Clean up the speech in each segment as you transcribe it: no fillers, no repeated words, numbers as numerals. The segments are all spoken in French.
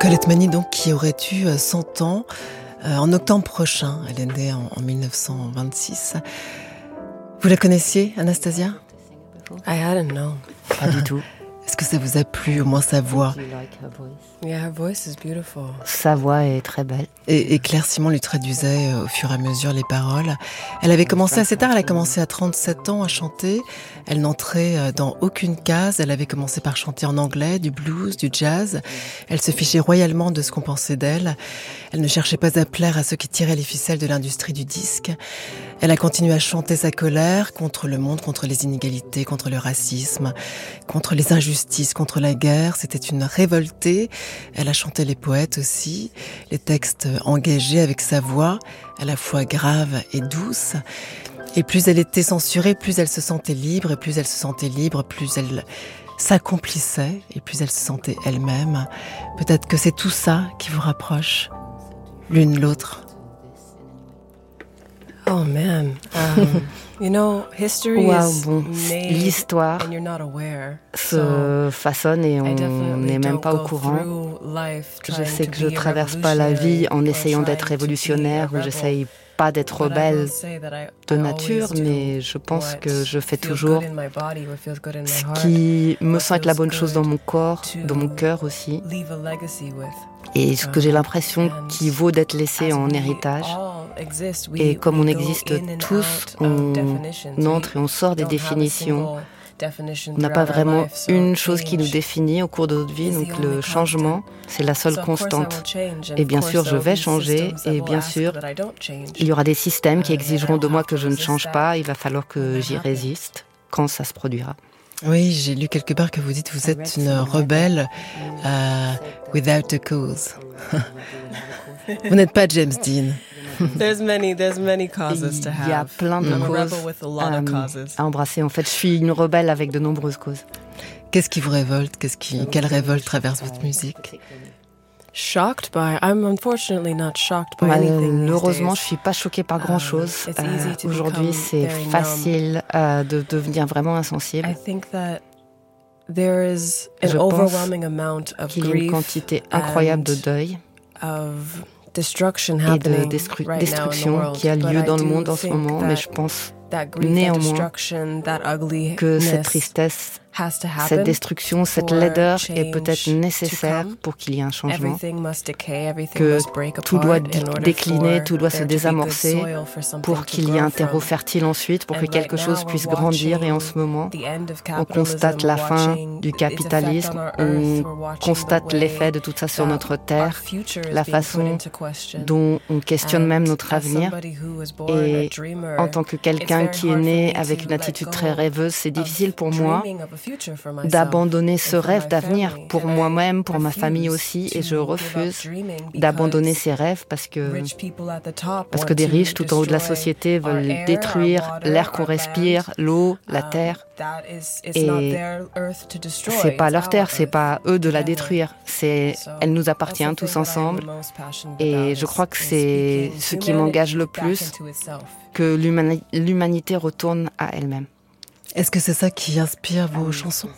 Colette Mani, donc, qui aurait eu 100 ans en octobre prochain. Elle est née en 1926. Vous la connaissiez, Anastasia? I hadn't known. Pas du tout. Est-ce que ça vous a plu, au moins sa voix? Yeah, her voice is beautiful. Sa voix est très belle. Et Claire Simon lui traduisait au fur et à mesure les paroles. Elle avait commencé assez tard, elle a commencé à 37 ans à chanter. Elle n'entrait dans aucune case. Elle avait commencé par chanter en anglais, du blues, du jazz. Elle se fichait royalement de ce qu'on pensait d'elle. Elle ne cherchait pas à plaire à ceux qui tiraient les ficelles de l'industrie du disque. Elle a continué à chanter sa colère contre le monde, contre les inégalités, contre le racisme, contre les injustices, contre la guerre. C'était une révoltée. Elle a chanté les poètes aussi, les textes engagés avec sa voix, à la fois grave et douce. Et plus elle était censurée, plus elle se sentait libre, et plus elle se sentait libre, plus elle s'accomplissait, et plus elle se sentait elle-même. Peut-être que c'est tout ça qui vous rapproche, l'une l'autre. Oh man, you know, history is made l'histoire and you're not aware. se façonne et on n'est même pas au courant. Je sais que je traverse pas la vie en essayant d'être révolutionnaire ou j'essaye pas d'être rebelle de nature, mais je pense que je fais toujours ce qui me sent être la bonne chose dans mon corps, dans mon cœur aussi, et ce que j'ai l'impression qui vaut d'être laissé en héritage. Et comme on existe tous, on entre et on sort des définitions. On n'a pas vraiment une chose qui nous définit au cours de notre vie, donc le changement, c'est la seule constante. Et bien sûr, je vais changer, et bien sûr, il y aura des systèmes qui exigeront de moi que je ne change pas, il va falloir que j'y résiste quand ça se produira. Oui, j'ai lu quelque part que vous dites que vous êtes une rebelle without a cause. Vous n'êtes pas James Dean. There's many causes to have. Il y a plein de causes à embrasser. En fait, je suis une rebelle avec de nombreuses causes. Qu'est-ce qui vous révolte? Quelle révolte traverse votre musique? Shocked by. I'm unfortunately not shocked by anything. Malheureusement, je suis pas choquée par grand-chose. Aujourd'hui, c'est facile de devenir vraiment insensible. I think that there is an overwhelming amount of qu'il y a une quantité incroyable de deuil et de destruction qui a lieu dans le monde en ce moment, mais je pense néanmoins que cette tristesse, cette destruction, cette laideur est peut-être nécessaire pour qu'il y ait un changement, que tout doit décliner, tout doit se désamorcer pour qu'il y ait un terreau fertile ensuite, pour que quelque chose puisse grandir. Et en ce moment, on constate la fin du capitalisme, on constate l'effet de tout ça sur notre terre, la façon dont on questionne même notre avenir. Et en tant que quelqu'un qui est né avec une attitude très rêveuse, c'est difficile pour moi d'abandonner ce rêve d'avenir pour moi-même, pour ma famille aussi, et je refuse d'abandonner ces rêves parce que des riches tout en haut de la société veulent détruire l'air qu'on respire, l'eau, la terre, et c'est pas leur terre, c'est pas eux de la détruire, elle nous appartient tous ensemble, et je crois que c'est ce qui m'engage le plus, que l'humanité retourne à elle-même. Est-ce que c'est ça qui inspire vos chansons?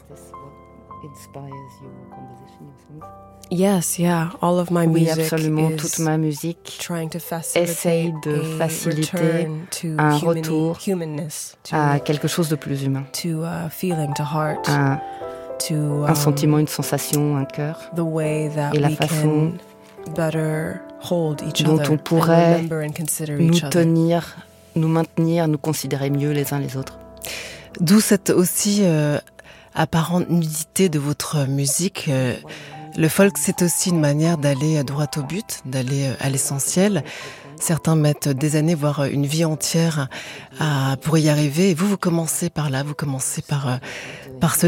Yes, yeah, all of my music. Oui, absolument, toute ma musique essaye de faciliter un retour à quelque chose de plus humain, un sentiment, une sensation, un cœur, et la façon dont on pourrait nous tenir, nous maintenir, nous considérer mieux les uns les autres. D'où cette aussi apparente nudité de votre musique. Le folk, c'est aussi une manière d'aller droit au but, d'aller à l'essentiel. Certains mettent des années, voire une vie entière pour y arriver. Et vous commencez par là, vous commencez par ce